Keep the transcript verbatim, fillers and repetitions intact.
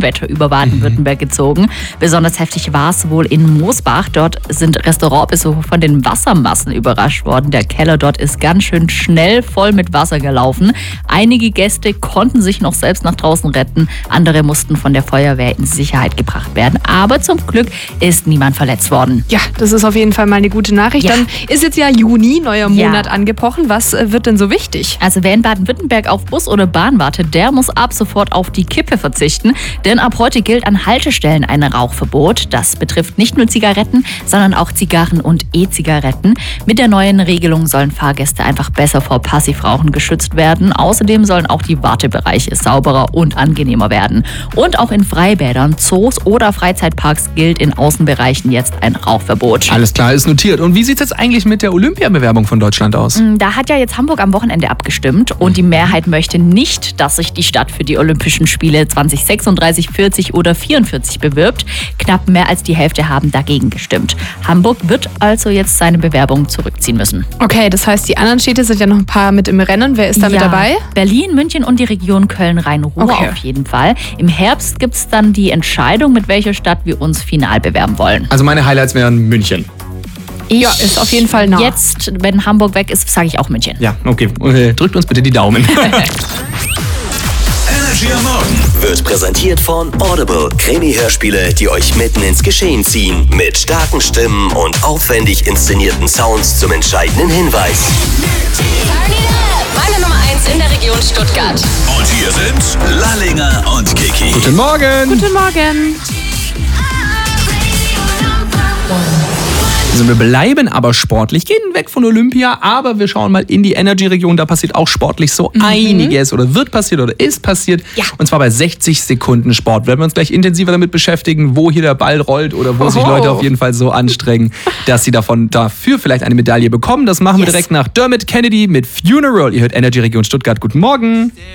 Unwetter über Baden-Württemberg mhm. gezogen. Besonders heftig war es wohl in Moosbach. Dort sind Restaurantbesucher von den Wassermassen überrascht worden. Der Keller dort ist ganz schön schnell voll mit Wasser gelaufen. Einige Gäste konnten sich noch selbst nach draußen retten. Andere mussten von der Feuerwehr in Sicherheit gebracht werden. Aber zum Glück ist niemand verletzt worden. Ja, das ist auf jeden Fall mal eine gute Nachricht. Ja. Dann ist jetzt ja Juni, neuer Monat Ja. angebrochen. Was äh, wird denn so wichtig? Also wer in Baden-Württemberg auf Bus oder Bahn wartet, der muss ab sofort auf die Kippe verzichten. Denn ab heute gilt an Haltestellen ein Rauchverbot. Das betrifft nicht nur Zigaretten, sondern auch Zigarren und E-Zigaretten. Mit der neuen Regelung sollen Fahrgäste einfach besser vor Passivrauchen geschützt werden. Außerdem sollen auch die Wartebereiche sauberer und angenehmer werden. Und auch in Freibädern, Zoos oder Freizeitparks gilt in Außenbereichen jetzt ein Rauchverbot. Alles klar, ist notiert. Und wie sieht es jetzt eigentlich mit der Olympiabewerbung von Deutschland aus? Da hat ja jetzt Hamburg am Wochenende abgestimmt und die Mehrheit möchte nicht, dass sich die Stadt für die Olympischen Spiele zwanzig sechsunddreißig, vierzig oder vierundvierzig bewirbt. Knapp mehr als die Hälfte haben dagegen gestimmt. Hamburg wird also jetzt seine Bewerbung zurückziehen müssen. Okay, das heißt, die anderen Städte sind ja noch ein paar mit im Rennen. Wer ist da ja, mit dabei? Berlin, München und die Region Köln-Rhein-Ruhr Okay. auf jeden Fall. Im Herbst gibt es dann die Entscheidung, mit welcher Stadt wir uns final bewerben wollen. Also meine Highlights wären München. Ich Ja, ist auf jeden Fall nah. Jetzt, wenn Hamburg weg ist, sage ich auch München. Ja, okay. Äh, Drückt uns bitte die Daumen. Energy am Morgen wird präsentiert von Audible. Krimi-Hörspiele, die euch mitten ins Geschehen ziehen. Mit starken Stimmen und aufwendig inszenierten Sounds zum entscheidenden Hinweis. Meine Nummer eins in der Region Stuttgart. Und hier sind Lallinger und Kiki. Guten Morgen. Guten Morgen. Also wir bleiben aber sportlich, gehen weg von Olympia, aber wir schauen mal in die Energy-Region. Da passiert auch sportlich so mhm. einiges oder wird passiert oder ist passiert. Ja. Und zwar bei sechzig Sekunden Sport. Werden wir uns gleich intensiver damit beschäftigen, wo hier der Ball rollt oder wo Oho. sich Leute auf jeden Fall so anstrengen, dass sie davon dafür vielleicht eine Medaille bekommen. Das machen Yes. wir direkt nach Dermot Kennedy mit Funeral. Ihr hört Energy-Region Stuttgart. Guten Morgen.